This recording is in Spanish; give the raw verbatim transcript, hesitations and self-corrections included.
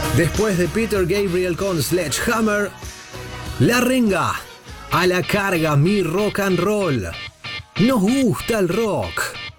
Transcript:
Después de Peter Gabriel con Sledgehammer, La Renga, A la carga mi rock and roll. Nos gusta el rock.